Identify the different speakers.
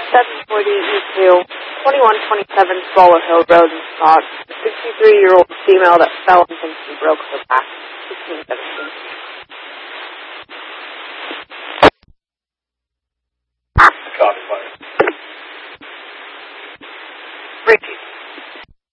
Speaker 1: 740 E2, 2127 Swallow Hill Road in Scott. A 63-year-old female that fell and thinks she broke her back. 1617.